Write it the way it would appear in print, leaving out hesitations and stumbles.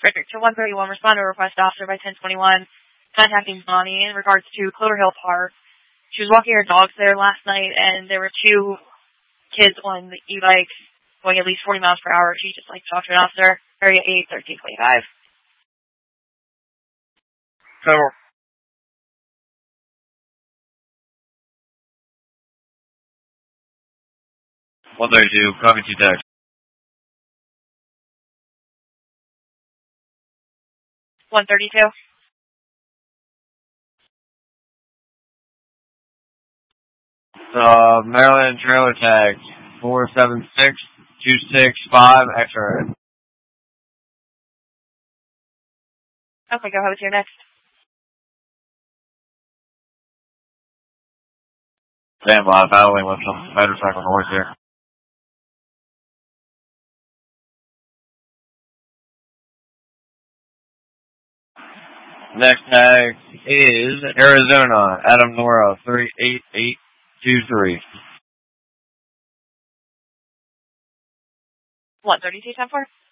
Frederick to 131, responder request officer by 1021, contacting Bonnie in regards to Clover Hill Park. She was walking her dogs there last night, and there were two kids on the e-bike going at least 40 miles per hour. She just like talked to an officer, area 81325. Cover. 132, copy 2 text. 132. Maryland trailer tag 476265 X-ray. Okay, go ahead with your next. Stand by, battling with some motorcycle noise here. Next tag is Arizona, Adam Nora, 38823. 132, 10-4.